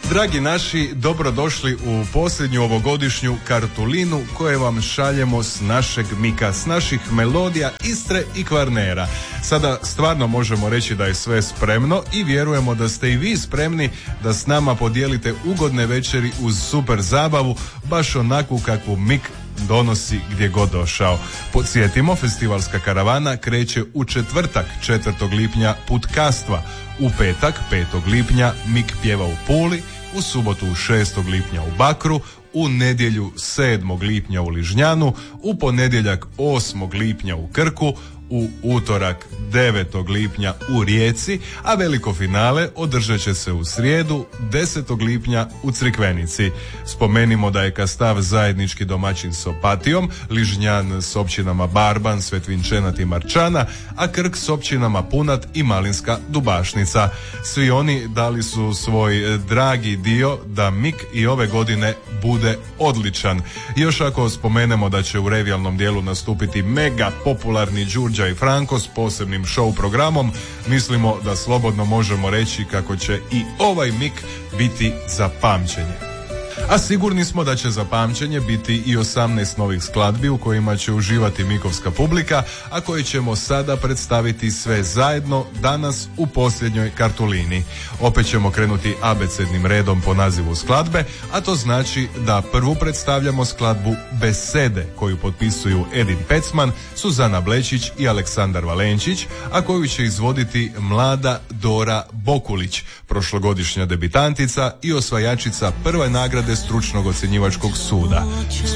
Dragi naši, dobrodošli u posljednju ovogodišnju kartulinu koje vam šaljemo s našeg Mika, s naših melodija Istre i Kvarnera. Sada stvarno možemo reći da je sve spremno i vjerujemo da ste i vi spremni da s nama podijelite ugodne večeri uz super zabavu, baš onakvu kakvu Mik donosi gdje god došao. Podsjetimo, festivalska karavana kreće u četvrtak 4. lipnja Putkastva, u petak 5. lipnja Mik pjeva u Puli, u subotu 6. lipnja u Bakru, u nedjelju 7. lipnja u Ližnjanu, u ponedjeljak 8. lipnja u Krku, u utorak 9. lipnja u Rijeci, a veliko finale održat će se u srijedu 10. lipnja u Crikvenici. Spomenimo da je Kastav zajednički domaćin s Opatijom, Ližnjan s općinama Barban, Svetvinčenat i Marčana, a Krk s općinama Punat i Malinska Dubašnica. Svi oni dali su svoj dragi dio da Mik i ove godine bude odličan. Još ako spomenemo da će u revijalnom dijelu nastupiti mega popularni Đurđa i Franko s posebnim show programom, mislimo da slobodno možemo reći kako će i ovaj Mik biti za pamćenje. A sigurni smo da će za pamćenje biti i 18 novih skladbi u kojima će uživati mikovska publika, a koje ćemo sada predstaviti sve zajedno danas u posljednjoj kartulini. Opet ćemo krenuti abecednim redom po nazivu skladbe, a to znači da prvu predstavljamo skladbu Besede, koju potpisuju Edin Pecman, Suzana Blečić i Aleksandar Valenčić, a koju će izvoditi mlada Dora Bokulić, prošlogodišnja debitantica i osvajačica prve nagrade stručnog ocjenjivačkog suda.